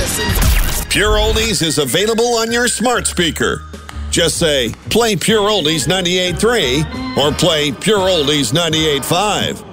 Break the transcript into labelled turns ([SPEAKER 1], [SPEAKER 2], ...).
[SPEAKER 1] listen.
[SPEAKER 2] Pure Oldies is available on your smart speaker. Just say, play Pure Oldies 98.3 or play Pure Oldies 98.5.